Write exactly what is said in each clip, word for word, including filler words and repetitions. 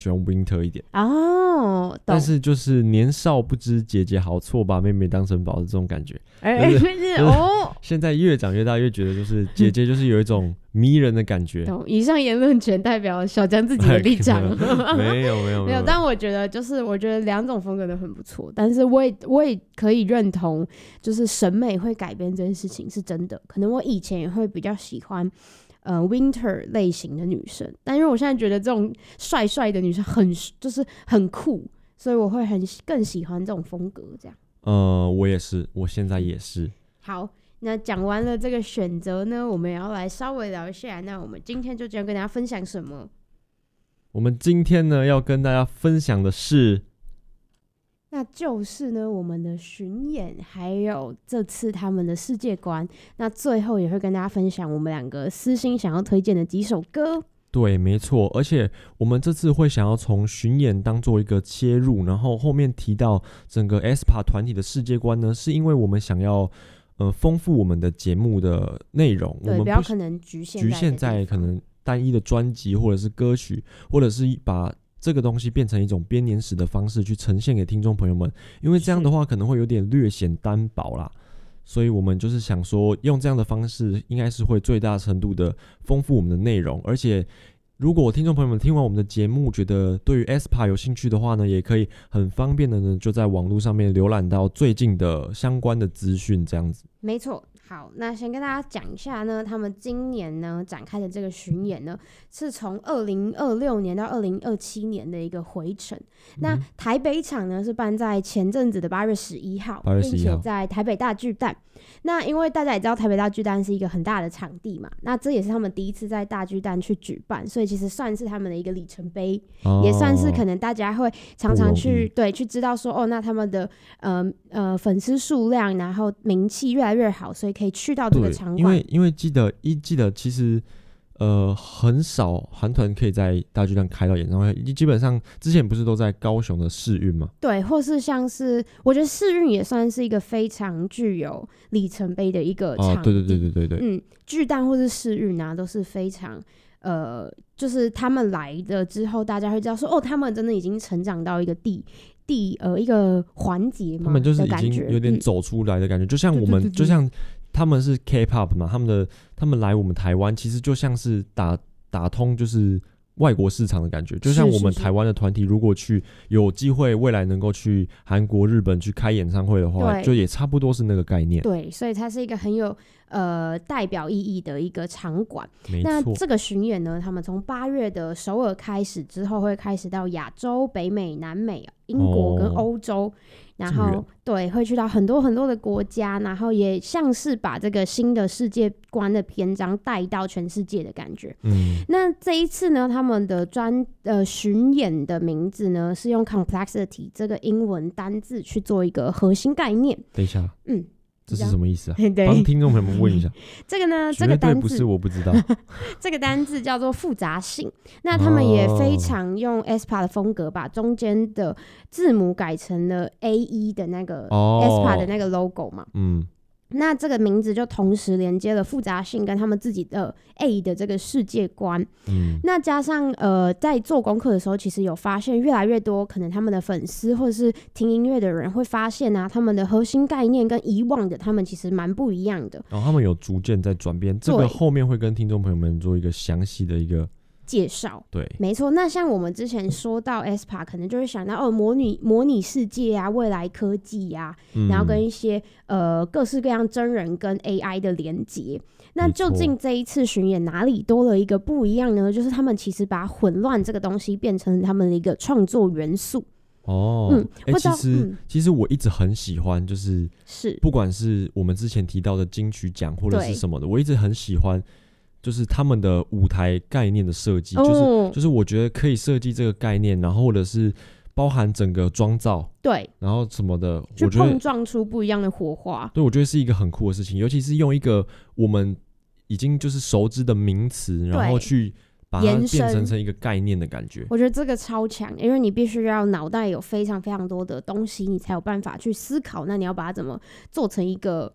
喜欢 Winter 一点哦， 但是就是年少不知姐姐好，错把妹妹当成宝的这种感觉。 哎、 就是欸就是哦， 现在越长越大，越觉得就是姐姐就是有一种迷人的感觉。 懂。以上言论全代表小江自己的立场。 没有没有没有，但我觉得就是我觉得两种风格都很不错，但是我也我也可以认同，就是审美会改变这件事情是真的。可能我以前也会比较喜欢。呃 ，Winter 类型的女生，但因为我现在觉得这种帅帅的女生很就是很酷，所以我会很更喜欢这种风格。这样， 呃，我也是，我现在也是。 好，那讲完了这个选择呢，我们也要来稍微聊一下。那我们今天就这样跟大家分享什么？ 我们今天呢要跟大家分享的是。 那就是呢，我们的巡演，还有这次他们的世界观。那最后也会跟大家分享我们两个私心想要推荐的几首歌。 对，没错，而且我们这次会想要从巡演当做一个切入，然后后面提到整个 aespa 团体的世界观呢，是因为我们想要呃丰富我们的节目的内容， 对， 我们不要可能局限在局限在可能单一的专辑或者是歌曲，或者是把这个东西变成一种编年史的方式去呈现给听众朋友们，因为这样的话可能会有点略显单薄啦，所以我们就是想说用这样的方式应该是会最大程度的丰富我们的内容，而且如果听众朋友们听完我们的节目觉得对于 aespa 有兴趣的话呢，也可以很方便的呢就在网络上面浏览到最近的相关的资讯这样子。没错。好，那先跟大家讲一下呢，他们今年呢展开的这个巡演呢，是从二零二六年到二零二七年的一个回程。嗯、那台北场呢是办在前阵子的八月十一号， 八月十一号， 并且在台北大巨蛋。那因为大家也知道台北大巨蛋是一个很大的场地嘛，那这也是他们第一次在大巨蛋去举办，所以其实算是他们的一个里程碑，哦、也算是可能大家会常常去对去知道说哦，那他们的呃呃粉丝数量，然后名气越来越好，所以可以去到这个场馆。 因为因为记得一记得其实。呃，很少韩团可以在大巨蛋开到演唱会，基本上之前不是都在高雄的世运吗？ 对，或是像是我觉得世运也算是一个非常具有里程碑的一个场地。 哦，对对对对对对， 嗯，巨蛋或是世运啊，都是非常呃，就是他们来了之后，大家会知道说，哦，他们真的已经成长到一个地。第呃一个环节嘛， 他们就是已经有点走出来的感觉，嗯、就像我们对对对对，就像他们是 K-pop 嘛，他们的他们来我们台湾，其实就像是打打通就是外国市场的感觉，就像我们台湾的团体，如果去有机会未来能够去韩国、日本去开演唱会的话，就也差不多是那个概念。 对，所以它是一个很有呃代表意义的一个场馆。 没错。 那这个巡演呢，他们从八月的首尔开始之后，会开始到亚洲、北美、南美、英国跟欧洲。哦，然后对，会去到很多很多的国家，然后也像是把这个新的世界观的篇章带到全世界的感觉。嗯，那这一次呢，他们的专呃巡演的名字呢是用 complexity 这个英文单字去做一个核心概念。 等一下，嗯，这是什么意思啊？ 对， 帮听众朋友们问一下。 这个呢，这个单字不是我不知道。 这个单字叫做复杂性。那他们也非常用 aespa 的风格，把中间的字母改成了 A E 的那个 aespa 的那个 logo 嘛。嗯。那这个名字就同时连接了复杂性跟他们自己的 A 的这个世界观。嗯，那加上呃，在做功课的时候，其实有发现越来越多可能他们的粉丝或者是听音乐的人会发现啊，他们的核心概念跟以往的他们其实蛮不一样的。 然后他们有逐渐在转变，这个后面会跟听众朋友们做一个详细的一个介绍。 对， 没错。那像我们之前说到 aespa 可能就会想到哦，模拟模拟世界啊，未来科技啊，嗯、然后跟一些呃各式各样真人跟 A I 的连结。那究竟这一次巡演哪里多了一个不一样呢？就是他们其实把混乱这个东西变成他们的一个创作元素。 哦，嗯，欸、其实、嗯、其实我一直很喜欢，就是是不管是我们之前提到的金曲奖或者是什么的，我一直很喜欢。就是他们的舞台概念的设计，哦、就是就是我觉得可以设计这个概念，然后或者是包含整个妆造， 对， 然后什么的， 去碰撞出不一样的火花。 对，我觉得是一个很酷的事情，尤其是用一个我们已经就是熟知的名词，然后去把它变成成一个概念的感觉。 我觉得这个超强，因为你必须要脑袋有非常非常多的东西，你才有办法去思考。那你要把它怎么做成一个？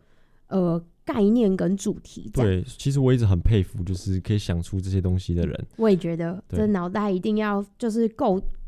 呃概念跟主题。 对，其实我一直很佩服，就是可以想出这些东西的人。 我也觉得，这脑袋一定要就是够